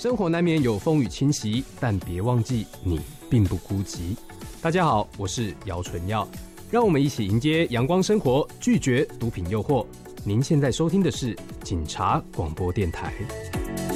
生活难免有风雨侵袭，但别忘记你并不孤寂。大家好，我是姚纯耀，让我们一起迎接阳光生活，拒绝毒品诱惑。您现在收听的是警察广播电台。